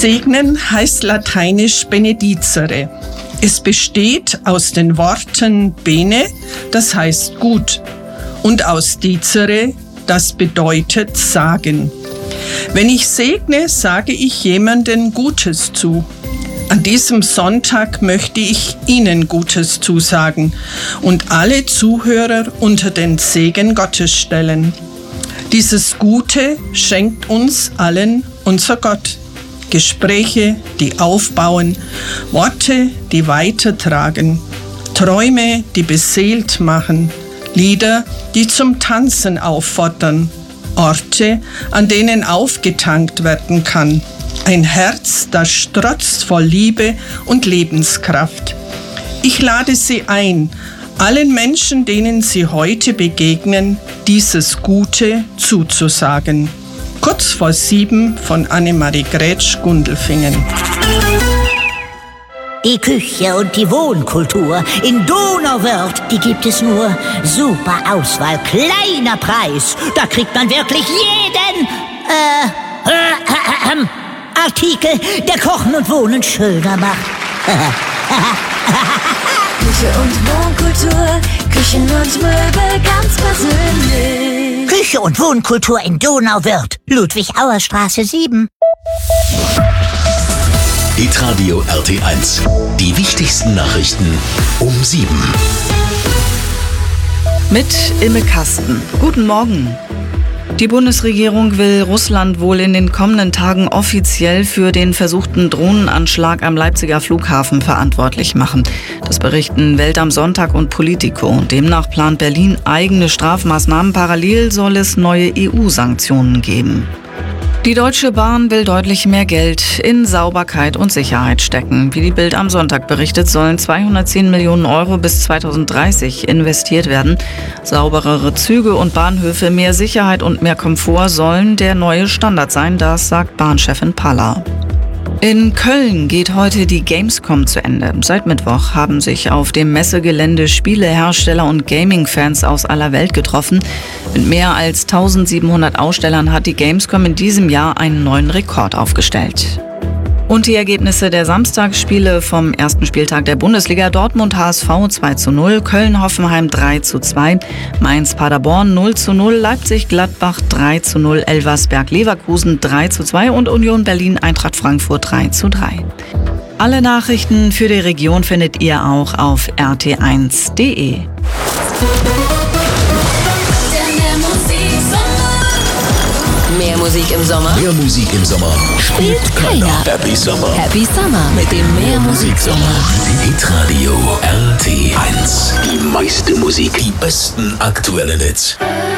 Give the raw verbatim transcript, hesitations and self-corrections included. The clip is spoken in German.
Segnen heißt lateinisch benedicere. Es besteht aus den Worten bene, das heißt gut, und aus dicere, das bedeutet sagen. Wenn ich segne, sage ich jemandem Gutes zu. An diesem Sonntag möchte ich Ihnen Gutes zusagen und alle Zuhörer unter den Segen Gottes stellen. Dieses Gute schenkt uns allen unser Gott. Gespräche, die aufbauen, Worte, die weitertragen, Träume, die beseelt machen, Lieder, die zum Tanzen auffordern, Orte, an denen aufgetankt werden kann, ein Herz, das strotzt voll Liebe und Lebenskraft. Ich lade Sie ein, allen Menschen, denen Sie heute begegnen, dieses Gute zuzusagen. Kurz vor sieben von Annemarie Grätsch, Gundelfingen. Die Küche und die Wohnkultur in Donauwörth, die gibt es nur. Super Auswahl, kleiner Preis. Da kriegt man wirklich jeden äh, äh, äh, äh, Artikel, der Kochen und Wohnen schöner macht. Küche und Wohnkultur, Küchen und Möbel ganz persönlich. Küche und Wohnkultur in Donauwörth, Ludwig-Auer-Straße sieben. Hitradio R T eins. Die wichtigsten Nachrichten um sieben. Mit Imme Kasten. Guten Morgen. Die Bundesregierung will Russland wohl in den kommenden Tagen offiziell für den versuchten Drohnenanschlag am Leipziger Flughafen verantwortlich machen. Das berichten Welt am Sonntag und Politico. Demnach plant Berlin eigene Strafmaßnahmen. Parallel soll es neue E U-Sanktionen geben. Die Deutsche Bahn will deutlich mehr Geld in Sauberkeit und Sicherheit stecken. Wie die Bild am Sonntag berichtet, sollen zweihundertzehn Millionen Euro bis zweitausenddreißig investiert werden. Sauberere Züge und Bahnhöfe, mehr Sicherheit und mehr Komfort sollen der neue Standard sein, das sagt Bahnchefin Paller. In Köln geht heute die Gamescom zu Ende. Seit Mittwoch haben sich auf dem Messegelände Spielehersteller und Gaming-Fans aus aller Welt getroffen. Mit mehr als eintausendsiebenhundert Ausstellern hat die Gamescom in diesem Jahr einen neuen Rekord aufgestellt. Und die Ergebnisse der Samstagsspiele vom ersten Spieltag der Bundesliga: Dortmund H S V zwei zu null, Köln-Hoffenheim drei zu zwei, Mainz-Paderborn null zu null, Leipzig-Gladbach drei zu null, Elversberg-Leverkusen drei zu zwei und Union Berlin-Eintracht Frankfurt drei zu drei. Alle Nachrichten für die Region findet ihr auch auf r t eins punkt d e. Mehr Musik im Sommer. Mehr Musik im Sommer. Spielt keiner. Happy Summer. Happy Summer mit dem Mehr Musik Sommer. Hitradio R T eins. Die meiste Musik. Die besten aktuellen Hits.